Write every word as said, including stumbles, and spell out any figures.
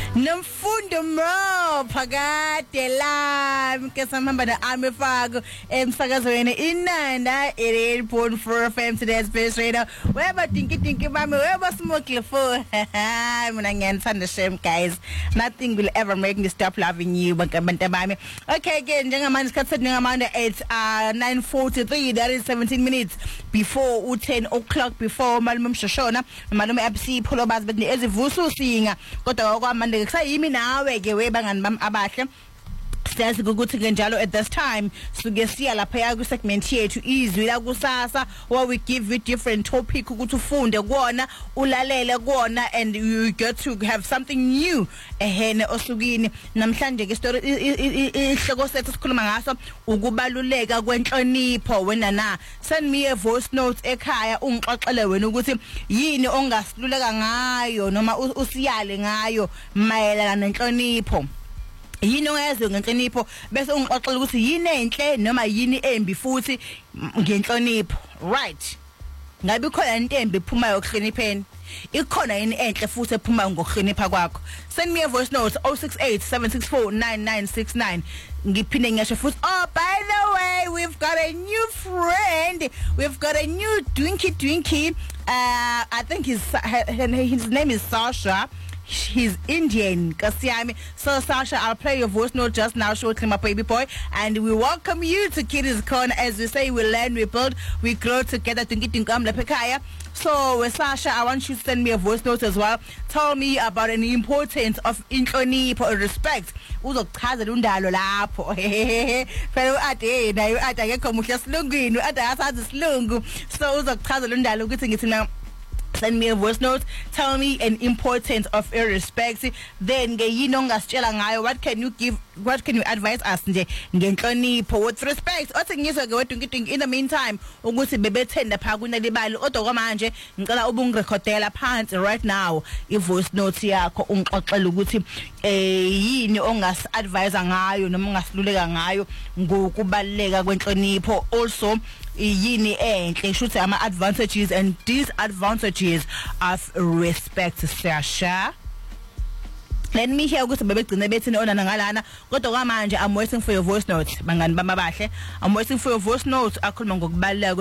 Nomfundo Mo phakade la ke samhamba na amefako emsakazweni inanda eighty-eight point four F M today's best radio weba dinki dinki mami weba smoke for mina ngiyathanda shame guys, nothing will ever make me stop loving you bantu bami. Okay, again njengamanje isikhathi njengamanje at uh, nine forty-three, that is seventeen minutes before ten o'clock, before malume Mshoshona malume abc pholo bazi bethi ezivusu singa kodwa kwamanje kusayimi nawe ke webangani bami abahle. Siyazi ukuthi ke njalo at this time suke siya lapha ku segment yethu izwi la kusasa, where we give you different topic ukuthi ufunde kuona ulalele kuona and you get to have something new ehene osukini. Namhlanje ke story ihloko sethu sikhuluma ngaso ukubaluleka kwenhlonipho. Wena na send me a voice note ekhaya ungixoxele wena ukuthi yini ongasiluleka ngayo noma usiyale ngayo mayelana nenhlonipho. Yini ongayazi ngenhlonipho bese ungixoxela ukuthi yini enhle noma yini embi futhi ngenhlonipho. Right, ngabe khona into embi ephumayo ukuhlonipheni, ikhona yini enhle futhi ephumayo ngokuhlonipha kwakho? Send me a voice note oh six eight, seven six four, nine nine six nine. Ngiphinde ngisho futhi, oh by the way, we've got a new friend, we've got a new Dwinky Dwinky. uh I think his his name is Sasha. He's Indian, Kasiami. So Sasha, I'll play your voice note just now shortly, my baby boy, and we welcome you to Kiddies Corner. As we say, we learn, we build, we grow together. So with Sasha, I want you to send me a voice note as well. Tell me about an importance of inhlonipho or respect. Uzochaza undalo lapho. Phela ade na ade akekho muhle silungwini, ade asazi silungu. So uzochaza undalo ukuthi ngithi na. Send me a voice note. Tell me an importance of respect. Then what can you give, what can you advise us ngenhlonipho with respect? In the meantime ukuthi bebethenda pha kunalibali odwa manje ngicela ubungirekhodela phansi right now I voice note yakho ungixoxela ukuthi eh yini ongas advise ngayo noma ungasiluleka ngayo ngokubaleka kwenhlonipho. Also yini enhle shuthi ama advantages and disadvantages of respect. Sasha, let me hear ukuthi bebegcine bethi onana ngalana kodwa kwamanje I'm waiting for your voice note bangani bamabahle. I'm waiting for your voice note akhuluma ngokubaleka